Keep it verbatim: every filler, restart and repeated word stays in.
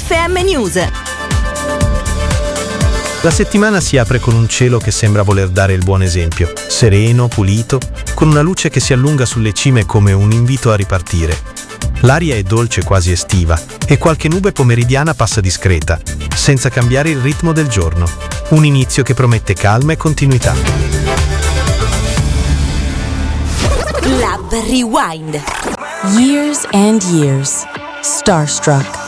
F M News. La settimana si apre con un cielo che sembra voler dare il buon esempio, sereno, pulito, con una luce che si allunga sulle cime come un invito a ripartire. L'aria è dolce, quasi estiva, e qualche nube pomeridiana passa discreta, senza cambiare il ritmo del giorno. Un inizio che promette calma e continuità. Lab Rewind. Years and years. Starstruck.